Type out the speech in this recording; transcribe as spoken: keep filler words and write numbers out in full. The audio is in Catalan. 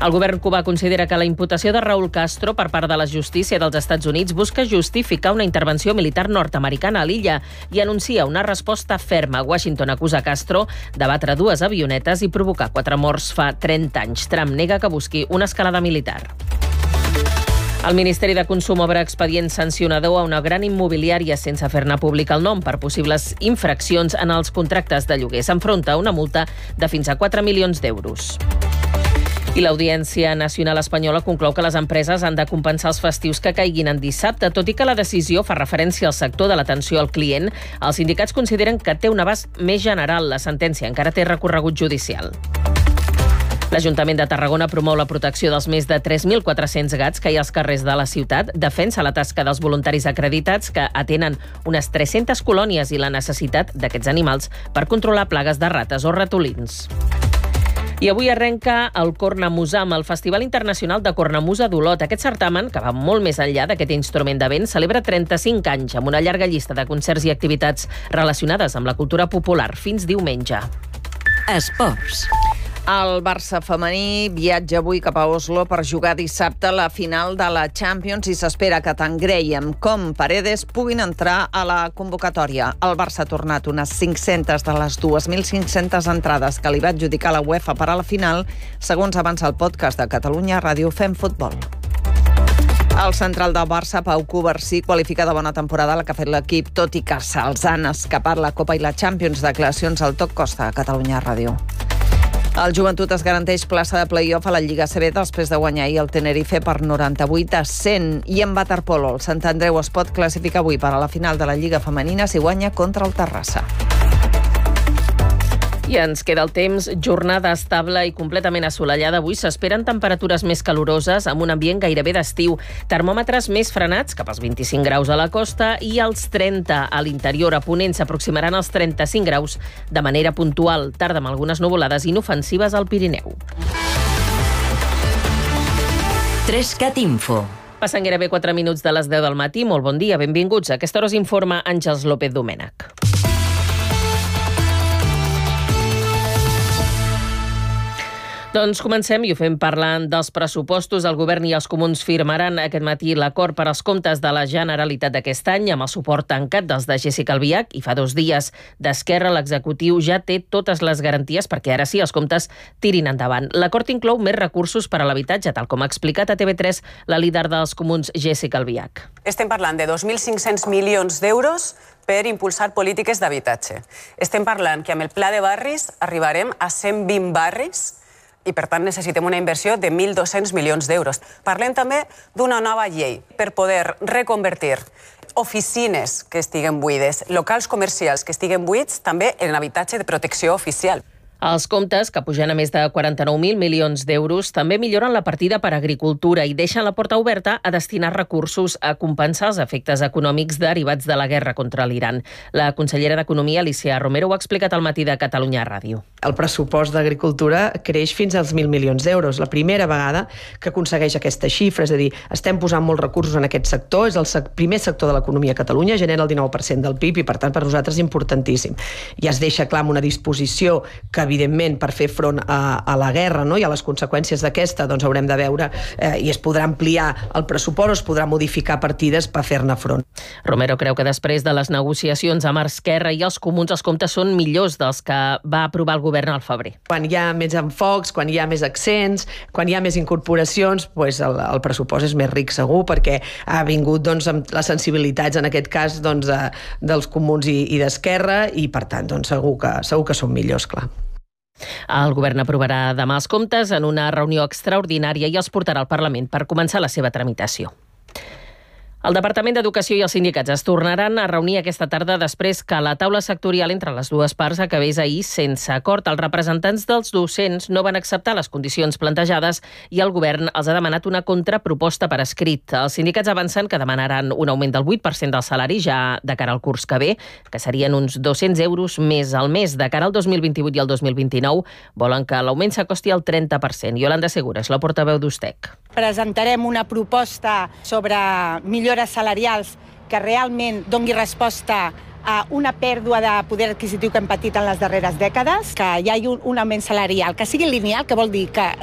El govern cubà considera que la imputació de Raúl Castro per part de la justícia dels Estats Units busca justificar una intervenció militar nord-americana a l'illa i anuncia una resposta ferma. Washington acusa Castro de batre dues avionetes i provocar quatre morts fa trenta anys. Trump nega que busqui una escalada militar. El Ministeri de Consum obre expedient sancionador a una gran immobiliària sense fer-ne públic el nom per possibles infraccions en els contractes de lloguer. S'enfronta a una multa de fins a quatre milions d'euros. I l'Audiència Nacional Espanyola conclou que les empreses han de compensar els festius que caiguin en dissabte, tot i que la decisió fa referència al sector de l'atenció al client. Els sindicats consideren que té un abast més general. La sentència encara té recorregut judicial. L'Ajuntament de Tarragona promou la protecció dels més de tres mil quatre-cents gats que hi ha als carrers de la ciutat, defensa la tasca dels voluntaris acreditats que atenen unes tres-centes colònies i la necessitat d'aquests animals per controlar plagues de rates o ratolins. I avui arrenca el Cornamusam, el Festival Internacional de Cornamusa d'Olot. Aquest certamen, que va molt més enllà d'aquest instrument de vent, celebra trenta-cinc anys amb una llarga llista de concerts i activitats relacionades amb la cultura popular fins diumenge. Esports. El Barça femení viatja avui cap a Oslo per jugar dissabte la final de la Champions i s'espera que tant Graham com Paredes puguin entrar a la convocatòria. El Barça ha tornat unes cinc-centes de les dues mil cinc-centes entrades que li va adjudicar la UEFA per a la final, segons avança el podcast de Catalunya Ràdio Fem Futbol. El central del Barça, Pau Covarsí, qualifica de bona temporada la que ha fet l'equip, tot i que se'ls han escapat la Copa i la Champions. Declaracions al Toc Costa, a Catalunya Ràdio. El Joventut es garanteix plaça de play-off a la Lliga A C B després de guanyar ahir el Tenerife per noranta-vuit a cent. I en waterpolo, el Sant Andreu es pot classificar avui per a la final de la Lliga Femenina si guanya contra el Terrassa. I ens queda el temps, jornada estable i completament assolellada. Avui s'esperen temperatures més caloroses amb un ambient gairebé d'estiu. Termòmetres més frenats, cap als vint-i-cinc graus a la costa i als trenta a l'interior. A Ponent s'aproximaran als trenta-cinc graus de manera puntual. Tarda amb algunes nuvolades inofensives al Pirineu. Trescat Info. Passen gairebé quatre minuts de les deu del matí. Molt bon dia, benvinguts. A aquesta hora us informa Àngels López Domènech. Doncs comencem i ho fem parlant dels pressupostos. El govern i els comuns firmaran aquest matí l'acord per als comptes de la Generalitat d'aquest any amb el suport tancat dels de Jéssica Albiach i fa dos dies d'Esquerra. L'executiu ja té totes les garanties perquè ara sí els comptes tirin endavant. L'acord inclou més recursos per a l'habitatge, tal com ha explicat a T V tres la líder dels comuns, Jéssica Albiach. Estem parlant de dos mil cinc-cents milions d'euros per impulsar polítiques d'habitatge. Estem parlant que amb el pla de barris arribarem a cent vint barris i, per tant, necessitem una inversió de mil dos-cents milions d'euros. Parlem també d'una nova llei per poder reconvertir oficines que estiguen buides, locals comercials que estiguen buits, també en habitatge de protecció oficial. Els comptes, que pugen a més de quaranta-nou mil milions d'euros, també milloren la partida per a agricultura i deixen la porta oberta a destinar recursos a compensar els efectes econòmics derivats de la guerra contra l'Iran. La consellera d'Economia, Alicia Romero, ho ha explicat al matí de Catalunya Ràdio. El pressupost d'agricultura creix fins als mil milions d'euros. La primera vegada que aconsegueix aquesta xifra, és a dir, estem posant molts recursos en aquest sector, és el sec- primer sector de l'economia a Catalunya, genera el dinou per cent del P I B i, per tant, per nosaltres és importantíssim. I es deixa clar amb una disposició que, evidentment, per fer front a, a la guerra, no? I a les conseqüències d'aquesta, doncs haurem de veure eh, i es podrà ampliar el pressupost, es podrà modificar partides per fer-ne front. Romero creu que després de les negociacions amb Esquerra i els comuns, els comptes són millors dels que va aprovar el govern al febrer. Quan hi ha més enfocs, quan hi ha més accents, quan hi ha més incorporacions, doncs el, el pressupost és més ric segur, perquè ha vingut doncs, amb les sensibilitats, en aquest cas, doncs, de, dels comuns i, i d'Esquerra, i per tant doncs, segur que, segur que són millors, clar. El govern aprovarà demà els comptes en una reunió extraordinària i els portarà al Parlament per començar la seva tramitació. El Departament d'Educació i els sindicats es tornaran a reunir aquesta tarda després que la taula sectorial entre les dues parts acabés ahir sense acord. Els representants dels docents no van acceptar les condicions plantejades i el govern els ha demanat una contraproposta per escrit. Els sindicats avancen que demanaran un augment del vuit per cent del salari ja de cara al curs que ve, que serien uns dos-cents euros més al mes. De cara al dos mil vint-i-vuit i al dos mil vint-i-nou volen que l'augment s'acosti al trenta per cent. Yolanda Segura és la portaveu d'Ustec. Presentarem una proposta sobre millores salarials que realment doni resposta a una pèrdua de poder adquisitiu que hem patit en les darreres dècades, que hi hagi un augment salarial que sigui lineal, que vol dir que